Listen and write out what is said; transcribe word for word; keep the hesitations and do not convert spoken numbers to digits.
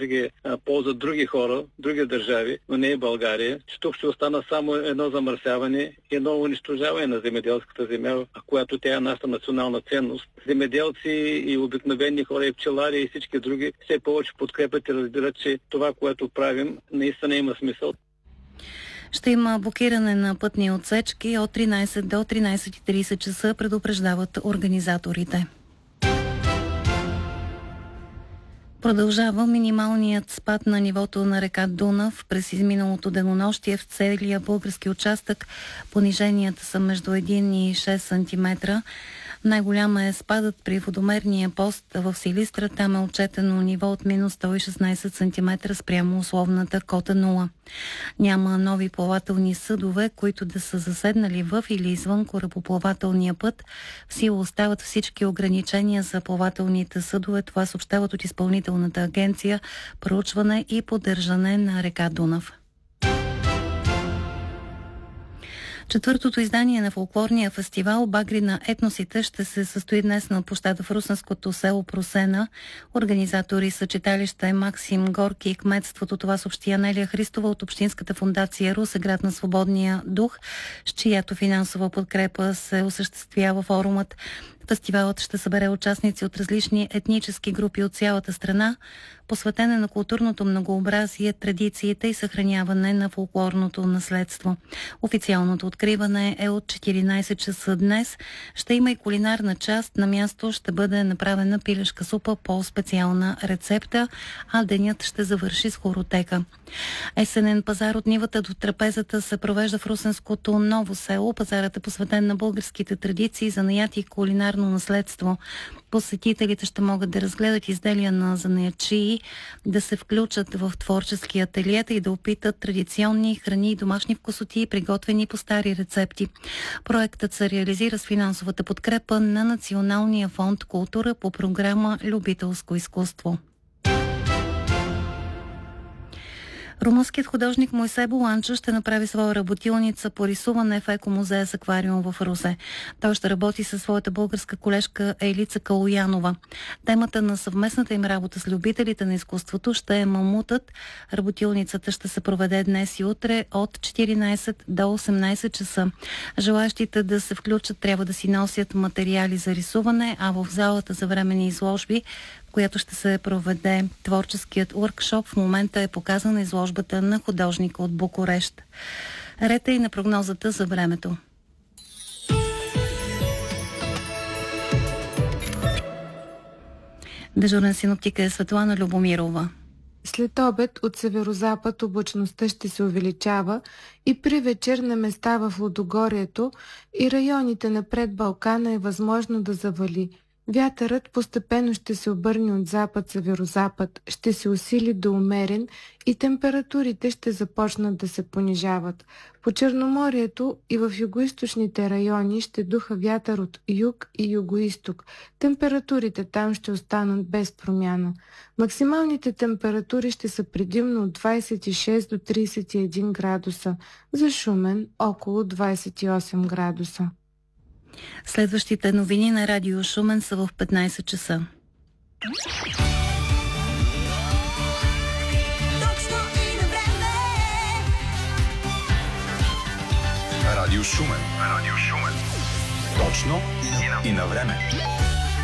да ги а, ползват други хора, други държави, но не и България, че тук ще остана само едно замърсяване и едно унищожаване на земеделската земя, която тя е нашата национална ценност. Земеделци и обикновени хора, и пчелари, и всички други все повече подкрепят и разбират, че това, което правим, наистина има смисъл. Ще има блокиране на пътни отсечки от тринайсет до тринайсет и трийсет часа, предупреждават организаторите. Продължава минималният спад на нивото на река Дунав през изминалото денонощие в целия български участък. Пониженията са между един и шест сантиметра. Най-голяма е спадът при водомерния пост в Силистра. Там е отчетено ниво от минус сто и шестнайсет сантиметра спрямо условната кота нула. Няма нови плавателни съдове, които да са заседнали в или извън корабоплавателния път. В сила остават всички ограничения за плавателните съдове. Това съобщават от Изпълнителната агенция проучване и поддържане на река Дунав. Четвъртото издание на фолклорния фестивал Багри на етносите ще се състои днес на площада в русенското село Просена. Организатори са читалище Максим Горки и кметството. Това съобщи Анелия Христова от Общинската фондация Русе, град на свободния дух, с чиято финансова подкрепа се осъществява форумът. Фестивалът ще събере участници от различни етнически групи от цялата страна, посветен е на културното многообразие, традициите и съхраняване на фолклорното наследство. Официалното откриване е от четиринайсет часа днес. Ще има и кулинарна част. На място ще бъде направена пилешка супа по специална рецепта, а денят ще завърши с хоротека. Есенен пазар от нивата до трапезата се провежда в русенското Ново село. Пазарът е посветен на българските традиции, занаяти и кулинарно наследство. Посетителите ще могат да разгледат изделия на занаятчии, да се включат в творчески ателиета и да опитат традиционни храни и домашни вкусоти, приготвени по стари рецепти. Проектът се реализира с финансовата подкрепа на Националния фонд култура по програма Любителско изкуство. Румънският художник Мойсей Боланчо ще направи своя работилница по рисуване в екомузея с аквариум в Русе. Той ще работи със своята българска колежка Елица Калоянова. Темата на съвместната им работа с любителите на изкуството ще е мамутът. Работилницата ще се проведе днес и утре от четиринайсет до осемнайсет часа. Желащите да се включат трябва да си носят материали за рисуване, а в залата за временни изложби, която ще се проведе творческият уркшоп, в момента е показана изложбата на художника от Букурещ. Ред е и на прогнозата за времето. Дежурен синоптик е Светлана Любомирова. След обед от северозапад облачността ще се увеличава и при вечер на места в Лудогорието и районите напред Балкана е възможно да завали. Вятърът постепенно ще се обърне от запад-северозапад, ще се усили до умерен и температурите ще започнат да се понижават. По Черноморието и в югоизточните райони ще духа вятър от юг и югоизток. Температурите там ще останат без промяна. Максималните температури ще са предимно от двайсет и шест до трийсет и един градуса, за Шумен около двайсет и осем градуса. Следващите новини на Радио Шумен са в петнайсет часа. Радио Шумен. Радио Шумен. Точно и на време.